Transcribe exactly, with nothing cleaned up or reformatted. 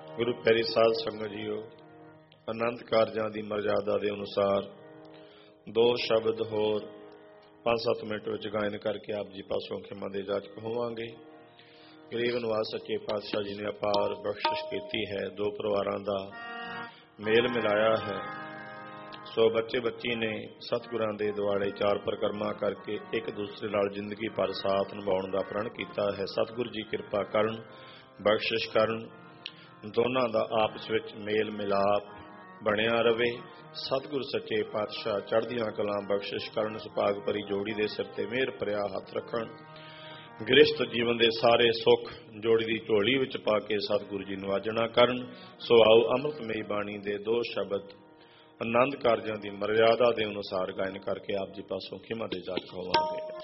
ਗੁਰੂ ਪਿਆਰੀ ਸਾਧ ਸੰਗਤ ਜੀਓ, ਅਨੰਤ ਕਾਰਜਾਂ ਦੀ ਮਰਜ਼ਾਦਾ ਦੇ ਅਨੁਸਾਰ ਦੋ ਸ਼ਬਦ ਹੋਰ ਪੰਜ ਸੱਤ ਮਿੰਟ ਵਿੱਚ ਗਾਇਨ ਕਰਕੇ ਆਪ ਜੀ ਪਾਸੋਂ ਖਿਮਾ ਦੇ ਜਾਚਕ ਹੋਵਾਂਗੇ। ਗਰੀਬ ਨਿਵਾਸ ਸੱਚੇ ਪਾਤਸ਼ਾਹ ਜੀ ਨੇ ਅਪਾਰ ਬਖਸ਼ਿਸ਼ ਕੀਤੀ ਹੈ, ਦੋ ਪਰਿਵਾਰਾਂ ਦਾ ਮੇਲ ਮਿਲਾਇਆ ਹੈ। ਸੋ ਬੱਚੇ ਬੱਚੀ ਨੇ ਸਤਿਗੁਰਾਂ ਦੇ ਦੁਆਲੇ ਚਾਰ ਪਰਿਕਰਮਾ ਕਰਕੇ ਇੱਕ ਦੂਸਰੇ ਨਾਲ ਜ਼ਿੰਦਗੀ ਭਰ ਸਾਥ ਨਿਭਾਉਣ ਦਾ ਪ੍ਰਣ ਕੀਤਾ ਹੈ। ਸਤਿਗੁਰੂ ਜੀ ਕਿਰਪਾ ਕਰਨ, ਬਖਸ਼ਿਸ਼ ਕਰਨ, ਦੋਨਾਂ ਦਾ ਆਪਸ ਵਿੱਚ ਮੇਲ ਮਿਲਾਪ ਬਣਿਆ ਰਵੇ। ਸਤਿਗੁਰ ਸੱਚੇ ਪਾਤਸ਼ਾਹ ਚੜ੍ਹਦੀਆਂ ਕਲਾਂ ਬਖਸ਼ਿਸ਼ ਕਰਨ, ਸੁਭਾਗ ਭਰੀ ਜੋੜੀ ਦੇ ਸਿਰ ਤੇ ਮਿਹਰ ਭਰਿਆ ਹੱਥ ਰੱਖਣ। ਗ੍ਰਸਤ ਜੀਵਨ ਦੇ ਸਾਰੇ ਸੁੱਖ ਜੋੜੀ ਦੀ ਝੋਲੀ ਵਿੱਚ ਪਾ ਕੇ ਸਤਿਗੁਰੂ ਜੀ ਨਿਵਾਜਣਾ ਕਰਨ। ਸੋ ਆਓ ਅੰਮ੍ਰਿਤਮਈ ਬਾਣੀ ਦੇ ਦੋ ਸ਼ਬਦ ਆਨੰਦ ਕਾਰਜਾਂ ਦੀ ਮਰਜ਼ਾਦਾ ਦੇ ਅਨੁਸਾਰ ਗਾਇਨ ਕਰਕੇ ਆਪ ਜੀ ਪਾਸੋਂ ਖਿਮਾ ਦੇ ਜਾਚਕ ਹੋਵਾਂਗੇ।